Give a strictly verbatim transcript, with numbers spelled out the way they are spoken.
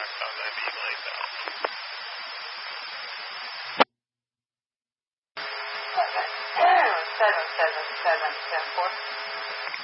last time that being like that. seven seven seven seven four.